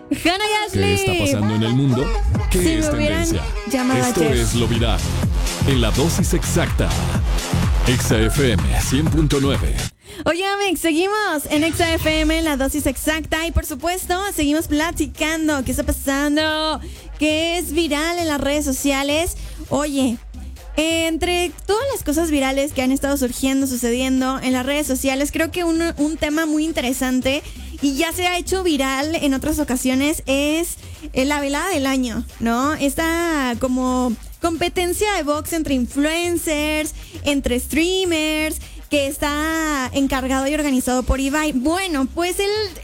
Hannah y Ashley. ¿Qué está pasando en el mundo? ¿Qué Si es me hubieran tendencia? llamado Esto ayer. es lo viral. En la dosis exacta. Exa FM 100.9. Oye, Amix, seguimos en Exa FM, en la dosis exacta. Y por supuesto, seguimos platicando. ¿Qué está pasando? ¿Qué es viral en las redes sociales? Oye, entre todas las cosas virales que han estado sucediendo en las redes sociales, creo que un tema muy interesante y ya se ha hecho viral en otras ocasiones es la velada del año, ¿no? Esta como competencia de box entre influencers, entre streamers, que está encargado y organizado por Ibai. Bueno, pues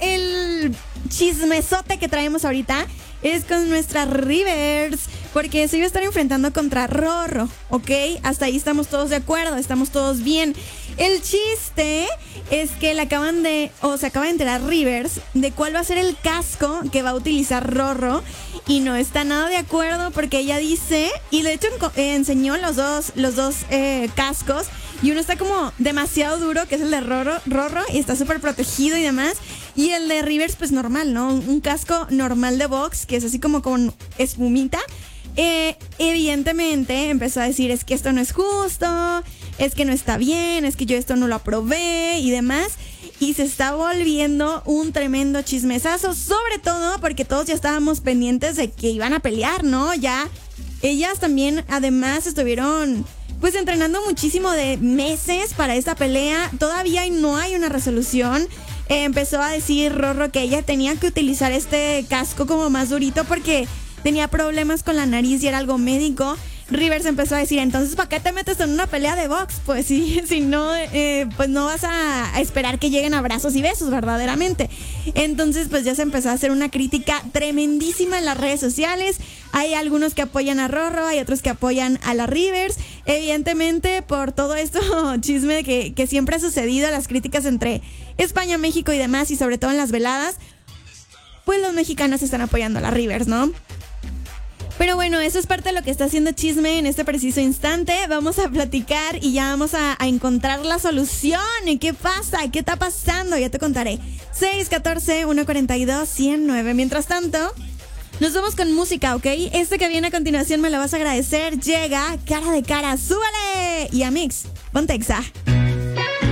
el chismesote que traemos ahorita es con nuestra Rivers, porque se iba a estar enfrentando contra Rorro, ¿ok? Hasta ahí estamos todos de acuerdo, estamos todos bien. El chiste es que se acaba de enterar Rivers de cuál va a ser el casco que va a utilizar Rorro y no está nada de acuerdo porque ella dice, y de hecho enseñó los dos cascos, y uno está como demasiado duro, que es el de Rorro, y está súper protegido y demás. Y el de Rivers, pues normal, ¿no? Un casco normal de box, que es así como con espumita. Evidentemente empezó a decir, es que esto no es justo, es que no está bien, es que yo esto no lo aprobé y demás. Y se está volviendo un tremendo chismesazo, sobre todo porque todos ya estábamos pendientes de que iban a pelear, ¿no? Ya ellas también además estuvieron pues entrenando muchísimo de meses para esta pelea. Todavía no hay una resolución. Empezó a decir Rorro que ella tenía que utilizar este casco como más durito porque tenía problemas con la nariz y era algo médico. Rivers empezó a decir, entonces ¿para qué te metes en una pelea de box? Pues sí, si no, pues no vas a esperar que lleguen abrazos y besos verdaderamente. Entonces pues ya se empezó a hacer una crítica tremendísima en las redes sociales. Hay algunos que apoyan a Rorro, hay otros que apoyan a la Rivers. Evidentemente por todo esto chisme que siempre ha sucedido, las críticas entre España, México y demás, y sobre todo en las veladas, pues los mexicanos están apoyando a la Rivers, ¿no? Pero bueno, eso es parte de lo que está haciendo chisme en este preciso instante. Vamos a platicar y ya vamos a encontrar la solución. ¿Qué pasa? ¿Qué está pasando? Ya te contaré. 614-142-109. Mientras tanto, nos vamos con música, ¿ok? Este que viene a continuación me lo vas a agradecer. Llega Cara de Cara. ¡Súbale! Y a Mix, ponte Exa.